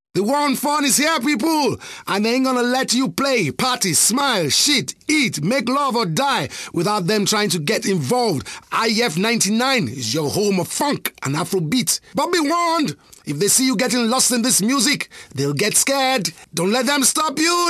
The one fun is here, people, and they ain't gonna let you play, party, smile, shit, eat, make love or die without them trying to get involved. IF 99 is your home of funk and Afrobeat. But be warned, if they see you getting lost in this music, they'll get scared. Don't let them stop you.